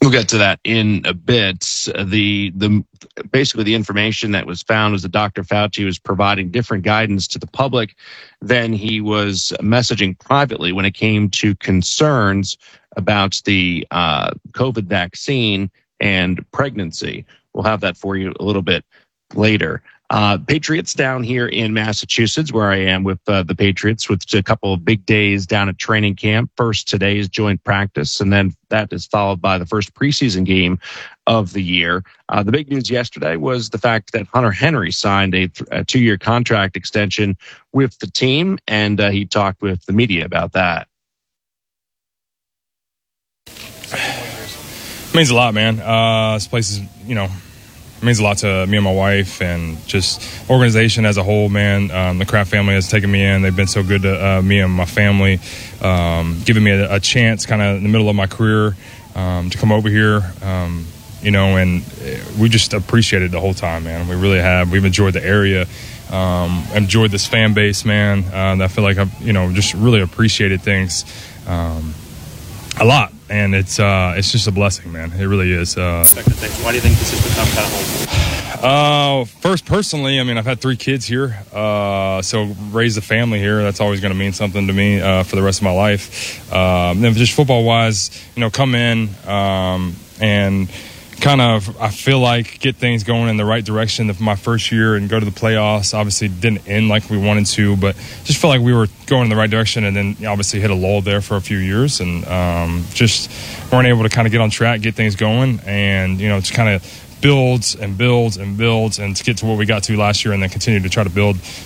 We'll get to that in a bit. The basically the information that was found was that Dr. Fauci was providing different guidance to the public than he was messaging privately when it came to concerns about the COVID vaccine and pregnancy. We'll have that for you a little bit later. Patriots down here in Massachusetts, where I am with the Patriots, with a couple of big days down at training camp. First, today's joint practice, and then that is followed by the first preseason game of the year. The big news yesterday was the fact that Hunter Henry signed a 2-year contract extension with the team, and he talked with the media about that. Means a lot, man. This place is, means a lot to me and my wife, and just organization as a whole, man. The Kraft family has taken me in. They've been so good to me and my family, giving me a chance kind of in the middle of my career to come over here, and we just appreciate it the whole time, man. We really have. We've enjoyed the area, enjoyed this fan base, man. I feel like I've, just really appreciated things a lot. And it's just a blessing, man. It really is. Why do you think this has become kind of home? First, personally, I've had 3 kids here, so raised a family here. That's always going to mean something to me for the rest of my life. Then just football-wise, come in and kind of, I feel like, get things going in the right direction of my first year and go to the playoffs. Obviously didn't end like we wanted to, but just felt like we were going in the right direction, and then obviously hit a lull there for a few years, and just weren't able to kind of get on track, get things going, and just kind of builds and builds and builds, and to get to what we got to last year, and then continue to try to build